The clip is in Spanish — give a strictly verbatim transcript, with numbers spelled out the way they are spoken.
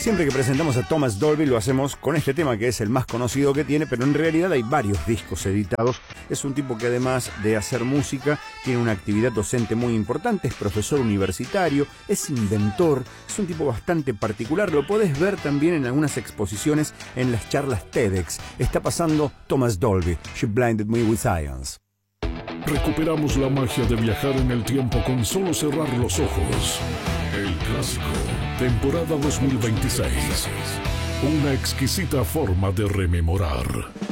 Siempre que presentamos a Thomas Dolby lo hacemos con este tema que es el más conocido que tiene, pero en realidad hay varios discos editados. Es un tipo que además de hacer música tiene una actividad docente muy importante, es profesor universitario, es inventor, es un tipo bastante particular. Lo podés ver también en algunas exposiciones en las charlas TEDx. Está pasando Thomas Dolby, She Blinded Me with Science. Recuperamos la magia de viajar en el tiempo con solo cerrar los ojos. El clásico, temporada dos mil veintiséis. Una exquisita forma de rememorar.